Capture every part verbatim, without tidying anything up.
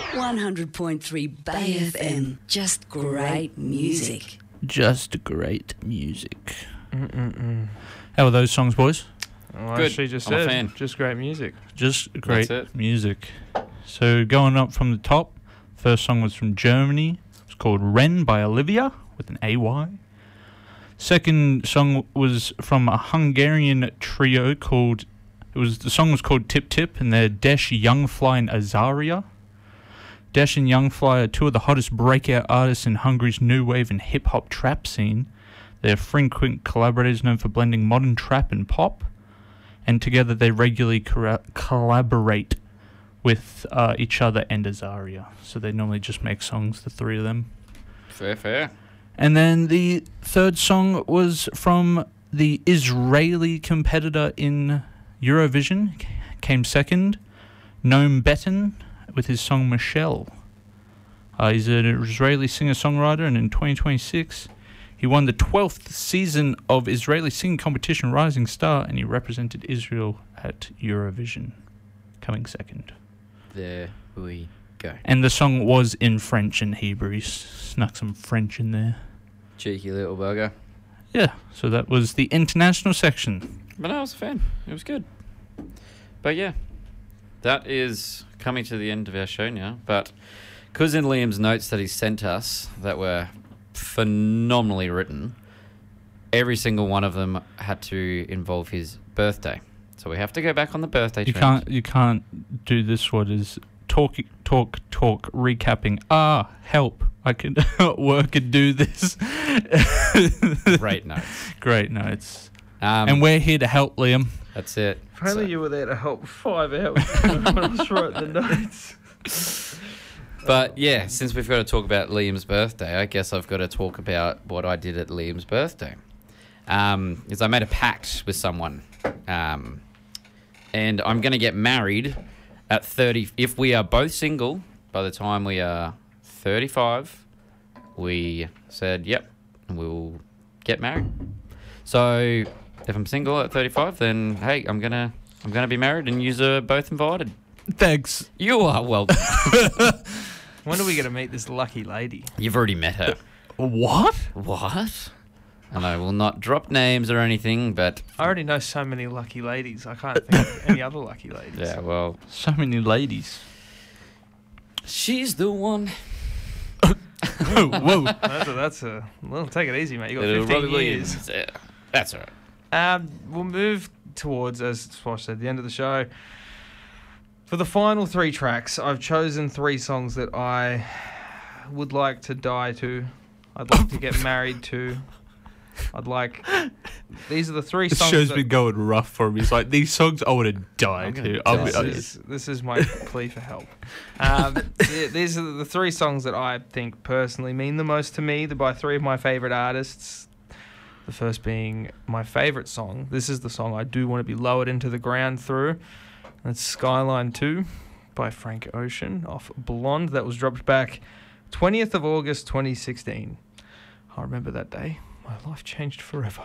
one hundred point three Bay F M. Just great music. Just great music. Mm-mm-mm. How are those songs, boys? Well, Good. She just I'm a said, fan. just great music. Just great That's it. music. So going up from the top, first song was from Germany. It's called Ren by Olivia with an A Y. Second song was from a Hungarian trio called, it was the song was called Tip Tip, and they're Desh, Youngfly and Azaria. Desh and Youngfly are two of the hottest breakout artists in Hungary's new wave and hip-hop trap scene. They're frequent collaborators known for blending modern trap and pop, and together they regularly cora- collaborate with uh, each other and Azaria. So they normally just make songs, the three of them. Fair, fair. And then the third song was from the Israeli competitor in Eurovision, c- came second, Noam Betten, with his song Michelle. Uh, he's an Israeli singer-songwriter, and in twenty twenty-six, he won the twelfth season of Israeli singing competition Rising Star, and he represented Israel at Eurovision, coming second. There we go. And the song was in French and Hebrew. He snuck some French in there. Cheeky little bugger. Yeah, so that was the international section. But no, I was a fan. It was good. But yeah, that is coming to the end of our show now. But because in Liam's notes that he sent us that were phenomenally written, every single one of them had to involve his birthday. So we have to go back on the birthday You trend. can't you can't do this. What is talk talk talk recapping? Ah, help! I can work and do this. Great notes. Great notes. Um, And we're here to help, Liam. that's it. If only So- you were there to help five hours when I was writing the notes. But yeah, since we've got to talk about Liam's birthday, I guess I've got to talk about what I did at Liam's birthday. Um, is I made a pact with someone, um, and I'm going to get married at thirty. If we are both single by the time we are thirty-five, we said, "Yep, we'll get married." So if I'm single at thirty-five, then hey, I'm gonna I'm gonna be married, and you are both invited. Thanks. You are welcome. When are we going to meet this lucky lady? You've already met her. What? What? And I will not drop names or anything, but I already know so many lucky ladies. I can't think of any other lucky ladies. yeah, well, So many ladies. she's the one. Whoa, whoa. That's a, that's a well, take it easy, mate. You got It'll fifteen probably- years. Yeah, that's all right. Um, we'll move towards, as Swash said, the end of the show. For the final three tracks, I've chosen three songs that I would like to die to. I'd like to get married to. I'd like. These are the three This songs. show's that- been going rough for me. It's like, these songs I want to die I'm gonna to. die. I'm- This I- is, this is my plea for help. Um, th- these are the three songs that I think personally mean the most to me. They're by three of my favourite artists. The first being my favourite song. This is the song I do want to be lowered into the ground through. That's Skyline two by Frank Ocean off Blonde. That was dropped back twentieth of August twenty sixteen. I remember that day. My life changed forever.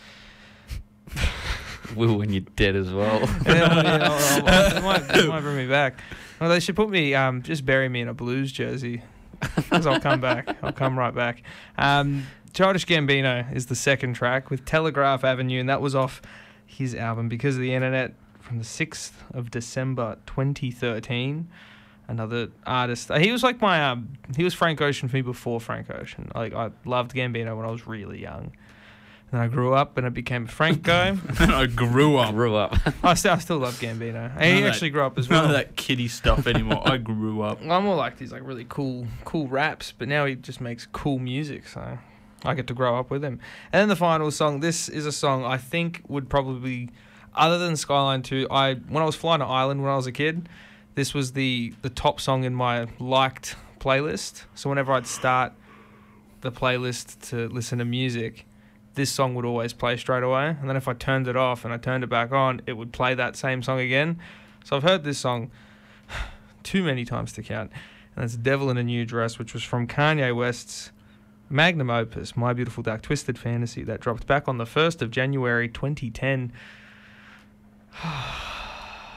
Will when you're dead as well. Yeah, yeah, I'll- I'll- it might, it might bring me back. Well, they should put me, um, just bury me in a Blues jersey, because I'll come back. I'll come right back. Um, Childish Gambino is the second track with Telegraph Avenue, and that was off his album Because of the Internet from the sixth of December twenty thirteen. Another artist. Uh, he was like my, um, he was Frank Ocean for me before Frank Ocean. Like, I loved Gambino when I was really young. Then I grew up and I became a Frank guy. I grew up. Grew up. I still, I still love Gambino. And None he of actually that- grew up as None well. of that kiddie stuff anymore. I grew up. I'm more like these like really cool, cool raps, but now he just makes cool music, so I get to grow up with him. And then the final song. This is a song I think would probably, other than Skyline two, I when I was flying to Ireland when I was a kid, this was the the top song in my liked playlist. So whenever I'd start the playlist to listen to music, this song would always play straight away. And then if I turned it off and I turned it back on, it would play that same song again. So I've heard this song too many times to count. And it's Devil in a New Dress, which was from Kanye West's magnum opus, My Beautiful Dark Twisted Fantasy, that dropped back on the first of January twenty ten.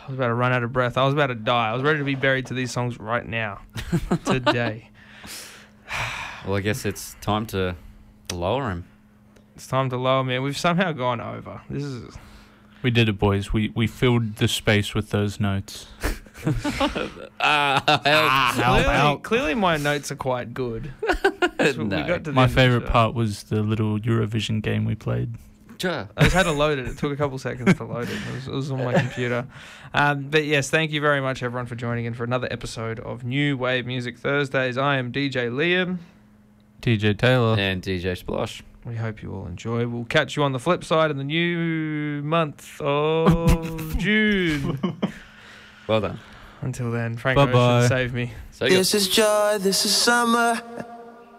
was about to run out of breath. I was about to die. I was ready to be buried to these songs right now, today. Well, I guess it's time to lower him. It's time to lower me. We've somehow gone over. This is. We did it, boys. We we filled the space with those notes. Ah, help. Help Clearly, out. clearly my notes are quite good. So we No. got to the My end of the favourite show. part was the little Eurovision game we played. Sure. I just had to load it. It took a couple seconds to load it. It was, it was on my computer. Um, but yes, thank you very much, everyone, for joining in for another episode of New Wave Music Thursdays. I am D J Liam. T J Taylor. And D J Splosh. We hope you all enjoy. We'll catch you on the flip side in the new month of June. Well done. Until then, Frank Bye-bye. Ocean, save me. So you got- This is joy, this is summer.